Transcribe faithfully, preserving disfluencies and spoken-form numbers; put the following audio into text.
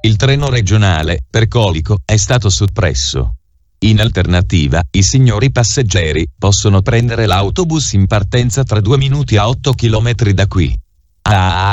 Il treno regionale, per Colico, è stato soppresso. In alternativa, i signori passeggeri possono prendere l'autobus in partenza tra due minuti a otto chilometri da qui. Ah,